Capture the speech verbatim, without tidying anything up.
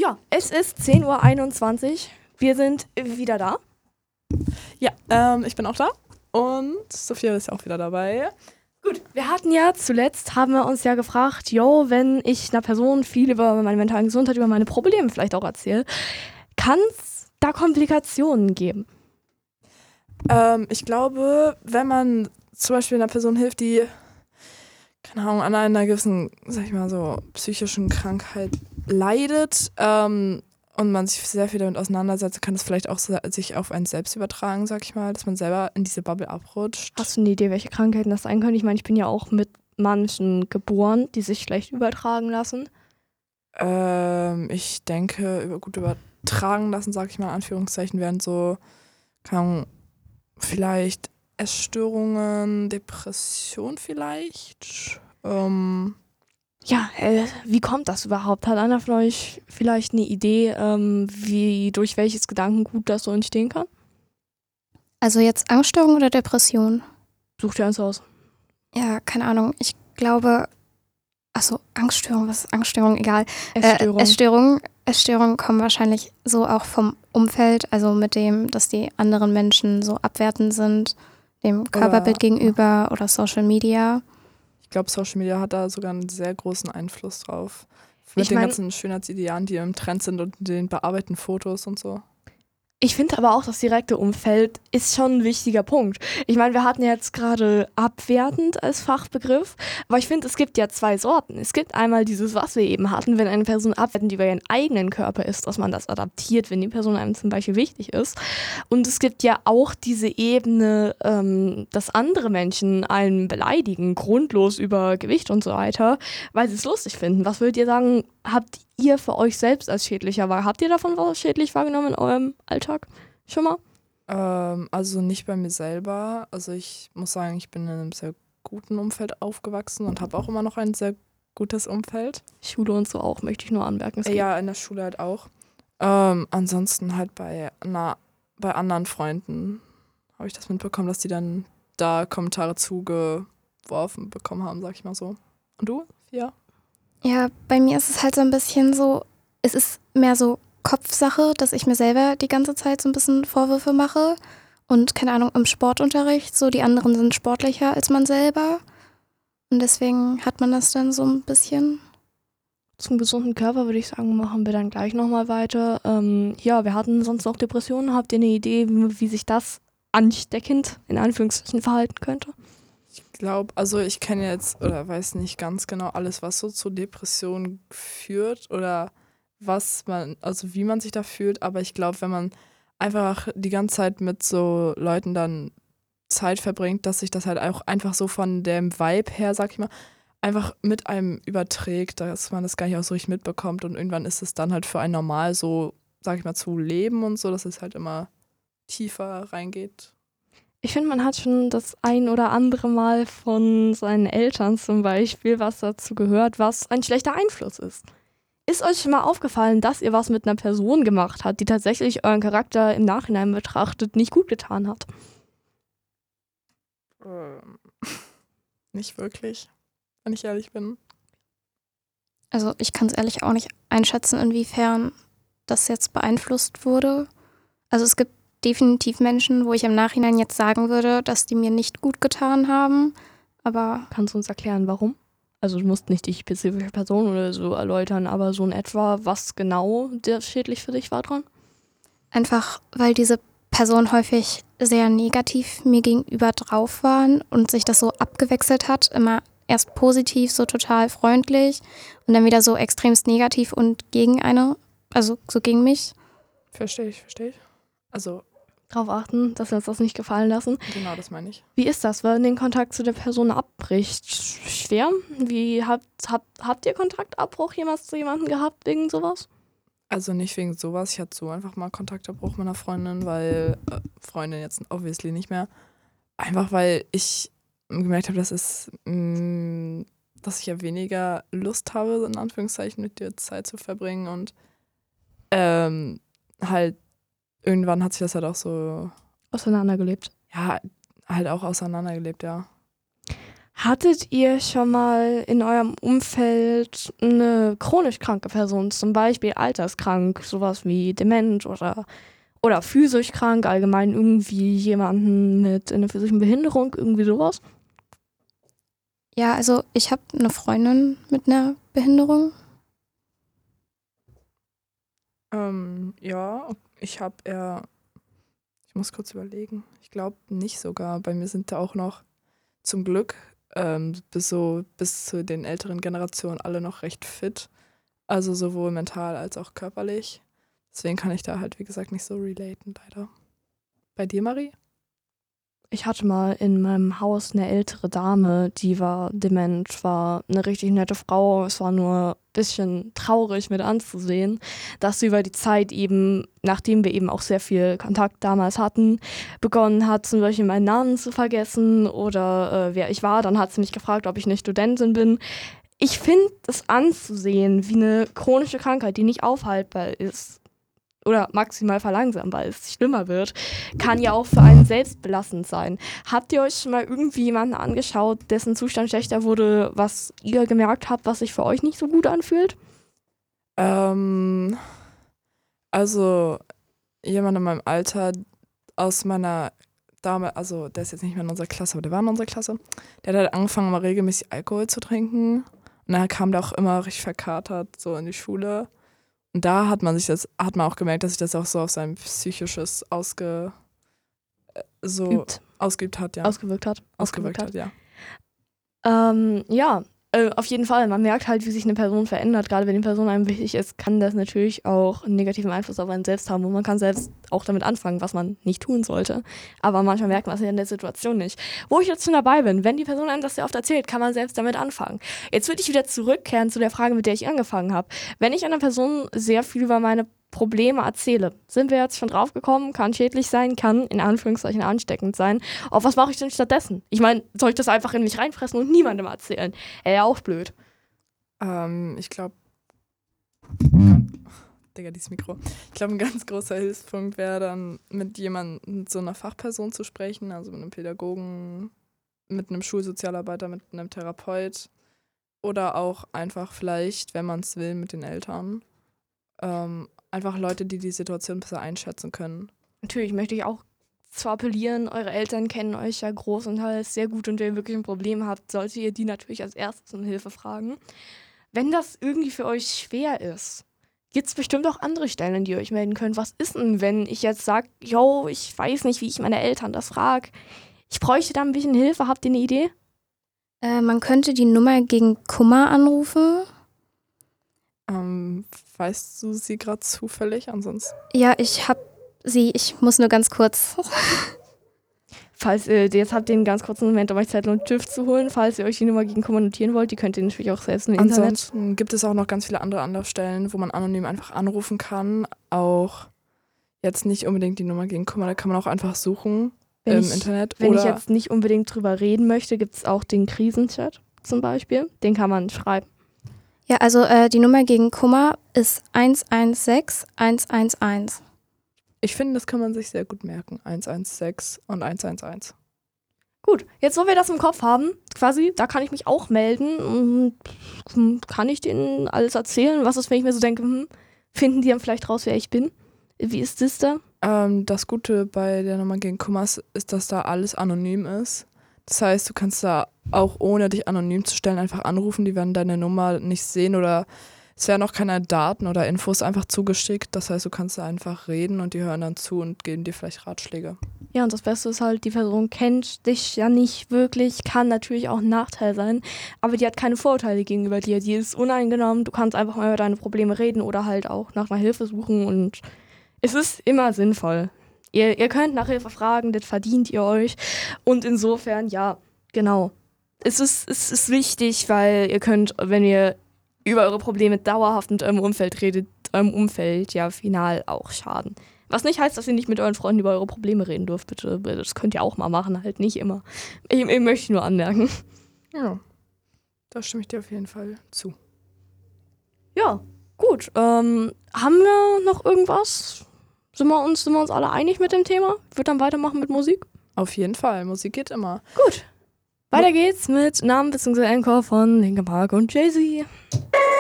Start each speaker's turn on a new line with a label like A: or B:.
A: Ja, es ist zehn Uhr einundzwanzig. Wir sind wieder da.
B: Ja, ähm, ich bin auch da und Sophia ist auch wieder dabei.
A: Gut, wir hatten ja zuletzt, haben wir uns ja gefragt, yo, wenn ich einer Person viel über meine mentale Gesundheit, über meine Probleme vielleicht auch erzähle, kann es da Komplikationen geben?
B: Ähm, ich glaube, wenn man zum Beispiel einer Person hilft, die, keine Ahnung, an einer gewissen, sag ich mal so, psychischen Krankheit leidet, ähm, und man sich sehr viel damit auseinandersetzt, kann es vielleicht auch so, sich auf einen selbst übertragen, sag ich mal, dass man selber in diese Bubble abrutscht.
A: Hast du eine Idee, welche Krankheiten das sein können? Ich meine, ich bin ja auch mit manchen geboren, die sich schlecht übertragen lassen.
B: Ähm, ich denke, über, gut übertragen lassen, sag ich mal, in Anführungszeichen, wären so, keine Ahnung, vielleicht Essstörungen, Depression vielleicht. Ähm,
A: Ja, äh, wie kommt das überhaupt? Hat einer von euch vielleicht eine Idee, ähm, wie durch welches Gedankengut das so entstehen kann?
C: Also jetzt Angststörung oder Depression?
A: Such dir eins aus.
C: Ja, keine Ahnung. Ich glaube, achso, Angststörung, was ist Angststörung? Egal.
A: Essstörung.
C: Äh, Essstörung. Essstörungen kommen wahrscheinlich so auch vom Umfeld, also mit dem, dass die anderen Menschen so abwertend sind, dem Körperbild gegenüber oder Social Media.
B: Ich glaube, Social Media hat da sogar einen sehr großen Einfluss drauf. Mit
A: Ich
B: den
A: mein-
B: ganzen Schönheitsidealen, die im Trend sind und den bearbeiteten Fotos und so.
A: Ich finde aber auch, das direkte Umfeld ist schon ein wichtiger Punkt. Ich meine, wir hatten ja jetzt gerade abwertend als Fachbegriff, aber ich finde, es gibt ja zwei Sorten. Es gibt einmal dieses, was wir eben hatten, wenn eine Person abwertend über ihren eigenen Körper ist, dass man das adaptiert, wenn die Person einem zum Beispiel wichtig ist. Und es gibt ja auch diese Ebene, ähm, dass andere Menschen einen beleidigen, grundlos über Gewicht und so weiter, weil sie es lustig finden. Was würdet ihr sagen, habt ihr für euch selbst als schädlicher wahr? Habt ihr davon was schädlich wahrgenommen in eurem Alltag schon mal?
B: Ähm, also nicht bei mir selber. Also ich muss sagen, ich bin in einem sehr guten Umfeld aufgewachsen und habe auch immer noch ein sehr gutes Umfeld.
A: Schule und so auch, möchte ich nur anmerken. Es
B: Äh,
A: geht.
B: Ja, in der Schule halt auch. Ähm, ansonsten halt bei, na, bei anderen Freunden habe ich das mitbekommen, dass die dann da Kommentare zugeworfen bekommen haben, sag ich mal so. Und du? Ja.
C: Ja, bei mir ist es halt so ein bisschen so, es ist mehr so Kopfsache, dass ich mir selber die ganze Zeit so ein bisschen Vorwürfe mache. Und keine Ahnung, im Sportunterricht, so die anderen sind sportlicher als man selber. Und deswegen hat man das dann so ein bisschen.
A: Zum gesunden Körper würde ich sagen, machen wir dann gleich nochmal weiter. Ähm, ja, wir hatten sonst noch Depressionen. Habt ihr eine Idee, wie, wie sich das ansteckend in Anführungszeichen verhalten könnte?
B: Ich glaube, also ich kenne jetzt oder weiß nicht ganz genau alles, was so zu Depressionen führt oder was man, also wie man sich da fühlt, aber ich glaube, wenn man einfach die ganze Zeit mit so Leuten dann Zeit verbringt, dass sich das halt auch einfach so von dem Vibe her, sag ich mal, einfach mit einem überträgt, dass man das gar nicht auch so richtig mitbekommt und irgendwann ist es dann halt für einen normal so, sag ich mal, zu leben und so, dass es halt immer tiefer reingeht.
A: Ich finde, man hat schon das ein oder andere Mal von seinen Eltern zum Beispiel was dazu gehört, was ein schlechter Einfluss ist. Ist euch schon mal aufgefallen, dass ihr was mit einer Person gemacht habt, die tatsächlich euren Charakter im Nachhinein betrachtet nicht gut getan hat?
B: Ähm, nicht wirklich, wenn ich ehrlich bin.
C: Also ich kann es ehrlich auch nicht einschätzen, inwiefern das jetzt beeinflusst wurde. Also es gibt definitiv Menschen, wo ich im Nachhinein jetzt sagen würde, dass die mir nicht gut getan haben. Aber
A: Kannst du uns erklären, warum? Also du musst nicht die spezifische Person oder so erläutern, aber so in etwa, was genau der schädlich für dich war dran?
C: einfach, weil diese Personen häufig sehr negativ mir gegenüber drauf waren und sich das so abgewechselt hat. Immer erst positiv, so total freundlich und dann wieder so extremst negativ und gegen eine, also so gegen mich.
B: Verstehe ich, verstehe ich. Also,
A: Darauf achten, dass wir uns das nicht gefallen lassen.
B: genau, das meine ich.
A: Wie ist das, wenn den Kontakt zu der Person abbricht? Schwer? Wie habt, habt, habt ihr Kontaktabbruch jemals zu jemandem gehabt wegen sowas?
B: Also nicht wegen sowas, ich hatte so einfach mal Kontaktabbruch mit einer Freundin, weil, äh, Freundin jetzt obviously nicht mehr. Einfach weil ich gemerkt habe, dass es, mh, dass ich ja weniger Lust habe, in Anführungszeichen, mit dir Zeit zu verbringen und ähm, halt irgendwann hat sich das halt auch so,
A: Auseinandergelebt.
B: ja, halt auch auseinandergelebt, ja.
A: Hattet ihr schon mal in eurem Umfeld eine chronisch kranke Person, zum Beispiel alterskrank, sowas wie dement oder, oder physisch krank, allgemein irgendwie jemanden mit einer physischen Behinderung, irgendwie sowas?
C: Ja, also ich habe eine Freundin mit einer Behinderung.
B: Ähm, ja, ich habe eher, ich muss kurz überlegen, ich glaube nicht sogar. Bei mir sind da auch noch zum Glück ähm, bis, so, bis zu den älteren Generationen alle noch recht fit. Also sowohl mental als auch körperlich. Deswegen kann ich da halt, wie gesagt, nicht so relaten, leider. Bei dir, Marie?
A: Ich hatte mal in meinem Haus eine ältere Dame, die war dement, war eine richtig nette Frau. Es war nur ein bisschen traurig mit anzusehen, dass sie über die Zeit eben, nachdem wir eben auch sehr viel Kontakt damals hatten, begonnen hat, zum Beispiel meinen Namen zu vergessen oder äh, wer ich war. Dann hat sie mich gefragt, ob ich eine Studentin bin. Ich finde es anzusehen wie eine chronische Krankheit, die nicht aufhaltbar ist oder maximal verlangsambar ist, schlimmer wird, kann ja auch für einen selbst belastend sein. Habt ihr euch schon mal irgendwie jemanden angeschaut, dessen Zustand schlechter wurde, was ihr gemerkt habt, was sich für euch nicht so gut anfühlt?
B: Ähm, also jemand in meinem Alter aus meiner Dame, also der ist jetzt nicht mehr in unserer Klasse, aber der war in unserer Klasse, der hat halt angefangen, mal regelmäßig Alkohol zu trinken. Und dann kam der auch immer richtig verkatert so in die Schule. Und da hat man sich das, hat man auch gemerkt, dass sich das auch so auf sein psychisches ausge, so
A: Übt.
B: ausgeübt hat, ja.
A: Ausgewirkt hat.
B: Ausgewirkt hat, ja.
A: Ähm, ja, äh, auf jeden Fall. Man merkt halt, wie sich eine Person verändert. Gerade wenn die Person einem wichtig ist, kann das natürlich auch einen negativen Einfluss auf einen selbst haben. Und man kann selbst auch damit anfangen, was man nicht tun sollte. Aber manchmal merkt man es ja in der Situation nicht. Wo ich jetzt schon dabei bin, wenn die Person einem das sehr oft erzählt, kann man selbst damit anfangen. Jetzt würde ich wieder zurückkehren zu der Frage, mit der ich angefangen habe. Wenn ich einer Person sehr viel über meine Probleme erzähle, sind wir jetzt schon drauf gekommen, kann schädlich sein, kann in Anführungszeichen ansteckend sein. Auf was mache ich denn stattdessen? Ich meine, soll ich das einfach in mich reinfressen und niemandem erzählen? Ey, ja, auch blöd.
B: Ähm, ich glaube, Digga, dieses Mikro. Ich glaube, ein ganz großer Hilfspunkt wäre dann, mit jemandem, mit so einer Fachperson zu sprechen, also mit einem Pädagogen, mit einem Schulsozialarbeiter, mit einem Therapeut oder auch einfach vielleicht, wenn man es will, mit den Eltern. Ähm, einfach Leute, die die Situation besser einschätzen können.
A: Natürlich möchte ich auch zu appellieren, eure Eltern kennen euch ja großenteils sehr gut und wenn ihr wirklich ein Problem habt, solltet ihr die natürlich als erstes um Hilfe fragen. Wenn das irgendwie für euch schwer ist, gibt es bestimmt auch andere Stellen, an die ihr euch melden könnt. Was ist denn, wenn ich jetzt sage, yo, ich weiß nicht, wie ich meine Eltern das frage. Ich bräuchte da ein bisschen Hilfe. Habt ihr eine Idee?
C: Äh, man könnte die Nummer gegen Kummer anrufen.
B: Ähm, weißt du sie gerade zufällig? Ansonsten.
C: Ja, ich hab sie. Ich muss nur ganz kurz.
A: Falls ihr, jetzt habt ihr einen ganz kurzen Moment, um euch Zettel und Stift zu holen. Falls ihr euch die Nummer gegen Kummer notieren wollt, die könnt ihr natürlich auch selbst im Internet.
B: Ansonsten gibt es auch noch ganz viele andere Anlaufstellen, wo man anonym einfach anrufen kann. Auch jetzt nicht unbedingt die Nummer gegen Kummer, da kann man auch einfach suchen
A: Wenn
B: im
A: ich,
B: Internet.
A: Wenn
B: Oder
A: ich jetzt nicht unbedingt drüber reden möchte, gibt es auch den Krisenchat zum Beispiel. Den kann man schreiben.
C: Ja, also äh, die Nummer gegen Kummer ist eins eins sechs eins eins eins.
B: ich finde, das kann man sich sehr gut merken. eins eins sechs und eins eins eins.
A: Gut, jetzt wo wir das im Kopf haben, quasi, da kann ich mich auch melden. Und kann ich denen alles erzählen? Was ist, wenn ich mir so denke, hm, finden die dann vielleicht raus, wer ich bin? Wie ist das da?
B: Ähm, das Gute bei der Nummer gegen Kummer ist, dass da alles anonym ist. Das heißt, du kannst da auch ohne dich anonym zu stellen einfach anrufen. Die werden deine Nummer nicht sehen oder es werden auch keine Daten oder Infos einfach zugeschickt. Das heißt, du kannst da einfach reden und die hören dann zu und geben dir vielleicht Ratschläge.
A: Ja, und das Beste ist halt, die Person kennt dich ja nicht wirklich, kann natürlich auch ein Nachteil sein, aber die hat keine Vorurteile gegenüber dir. Die ist uneingenommen, du kannst einfach mal über deine Probleme reden oder halt auch nach einer Hilfe suchen und es ist immer sinnvoll. Ihr, ihr könnt nach Hilfe fragen, das verdient ihr euch und insofern, ja, genau. Es ist, es ist wichtig, weil ihr könnt, wenn ihr über eure Probleme dauerhaft mit eurem Umfeld redet, eurem Umfeld ja final auch schaden. Was nicht heißt, dass ihr nicht mit euren Freunden über eure Probleme reden dürft, bitte. Das könnt ihr auch mal machen, halt nicht immer. Ich, ich möchte nur anmerken.
B: Ja, da stimme ich dir auf jeden Fall zu.
A: Ja, gut. Ähm, haben wir noch irgendwas? Sind wir uns, sind wir uns alle einig mit dem Thema? Ich würde dann weitermachen mit Musik.
B: Auf jeden Fall, Musik geht immer.
A: Gut. Weiter geht's mit Namen bzw. Encore von Linkin Park und Jay-Z.